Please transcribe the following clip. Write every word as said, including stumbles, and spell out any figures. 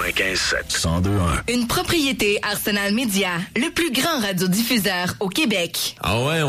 quatre-vingt-quinze sept. cent deux un. Une propriété Arsenal Média, le plus grand radiodiffuseur au Québec. Ah ouais,